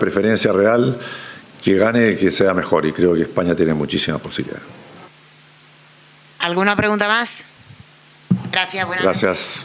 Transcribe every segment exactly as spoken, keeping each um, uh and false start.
preferencia real, que gane el que sea mejor, y creo que España tiene muchísimas posibilidades. ¿Alguna pregunta más? Gracias. Buenas Gracias.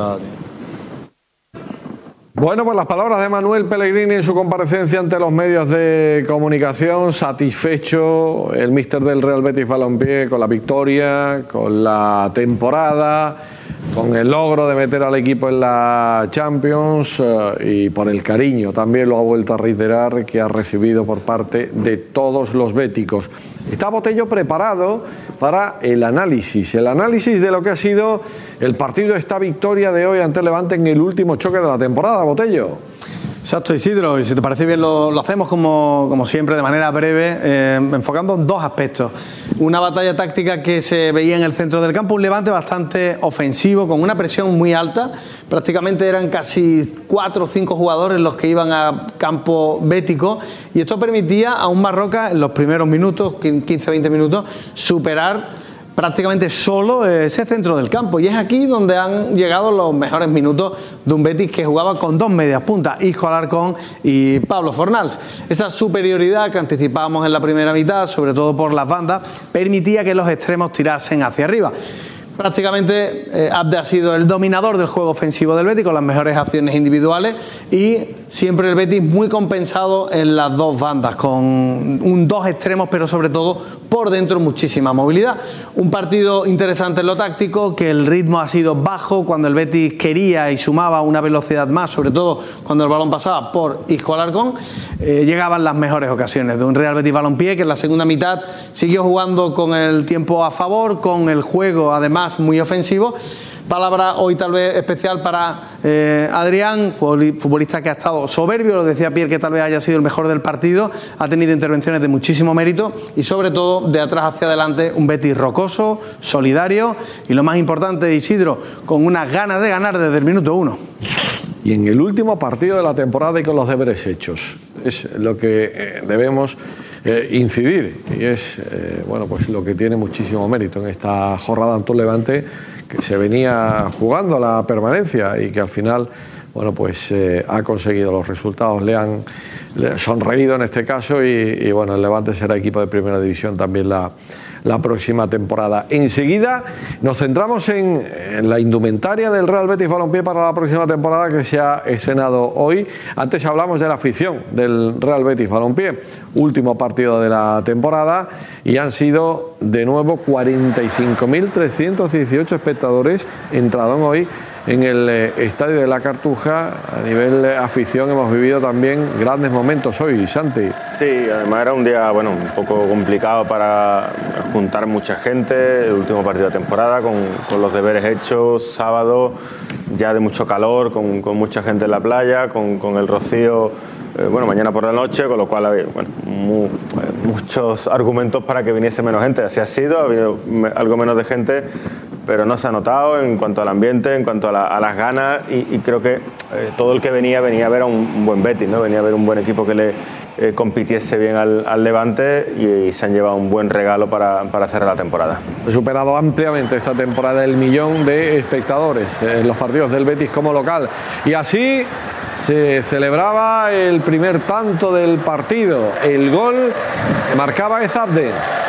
Bueno, pues las palabras de Manuel Pellegrini en su comparecencia ante los medios de comunicación. Satisfecho el míster del Real Betis Balompié con la victoria, con la temporada, con el logro de meter al equipo en la Champions, eh, y por el cariño, también lo ha vuelto a reiterar, que ha recibido por parte de todos los béticos. Está Botello preparado para el análisis, el análisis de lo que ha sido el partido, esta victoria de hoy ante el Levante en el último choque de la temporada. Botello. Exacto, Isidro, y si te parece bien lo, lo hacemos como, como siempre de manera breve, eh, enfocando en dos aspectos. Una batalla táctica que se veía en el centro del campo, un Levante bastante ofensivo, con una presión muy alta, prácticamente eran casi cuatro o cinco jugadores los que iban a campo bético, y esto permitía a un Marroca en los primeros minutos, quince a veinte minutos, superar prácticamente solo ese centro del campo, y es aquí donde han llegado los mejores minutos de un Betis que jugaba con dos medias puntas, Isco Alarcón y Pablo Fornals. Esa superioridad que anticipábamos en la primera mitad, sobre todo por las bandas, permitía que los extremos tirasen hacia arriba. Prácticamente eh, Abde ha sido el dominador del juego ofensivo del Betis con las mejores acciones individuales, y siempre el Betis muy compensado en las dos bandas, con un dos extremos, pero sobre todo por dentro muchísima movilidad. Un partido interesante en lo táctico, que el ritmo ha sido bajo cuando el Betis quería y sumaba una velocidad más, sobre todo cuando el balón pasaba por Isco Alarcón. Eh, llegaban las mejores ocasiones de un Real Betis Balompié que en la segunda mitad siguió jugando con el tiempo a favor, con el juego además muy ofensivo. Palabra hoy tal vez especial para eh, Adrián, futbolista que ha estado soberbio, lo decía Pierre, que tal vez haya sido el mejor del partido, ha tenido intervenciones de muchísimo mérito, y sobre todo de atrás hacia adelante un Betis rocoso, solidario, y lo más importante, Isidro, con unas ganas de ganar desde el minuto uno. Y en el último partido de la temporada, y con los deberes hechos, es lo que eh, debemos eh, incidir, y es eh, bueno, pues lo que tiene muchísimo mérito en esta jornada ante un Levante que se venía jugando a la permanencia y que al final, bueno, pues eh, ha conseguido los resultados, le han le sonreído en este caso, y, y bueno, el Levante será equipo de primera división también la, la próxima temporada. Enseguida nos centramos en, en la indumentaria del Real Betis Balompié para la próxima temporada, que se ha estrenado hoy. Antes hablamos de la afición del Real Betis Balompié, último partido de la temporada, y han sido de nuevo cuarenta y cinco mil trescientos dieciocho espectadores entraron hoy en el Estadio de la Cartuja. A nivel afición hemos vivido también grandes momentos hoy, Santi. Sí, además era un día, bueno, un poco complicado para juntar mucha gente, el último partido de temporada, con, con los deberes hechos, sábado, ya de mucho calor, con, con mucha gente en la playa, con, con el rocío, eh, bueno, mañana por la noche, con lo cual había, bueno, mu, eh, muchos argumentos para que viniese menos gente. Así ha sido, ha habido algo menos de gente, pero no se ha notado en cuanto al ambiente, en cuanto a, la, a las ganas, y, y creo que eh, todo el que venía venía a ver a un, un buen Betis, ¿no? Venía a ver un buen equipo que le eh, compitiese bien al, al Levante, y, y se han llevado un buen regalo para, para cerrar la temporada. Ha superado ampliamente esta temporada el millón de espectadores en los partidos del Betis como local, y así se celebraba el primer tanto del partido, el gol que marcaba Abde.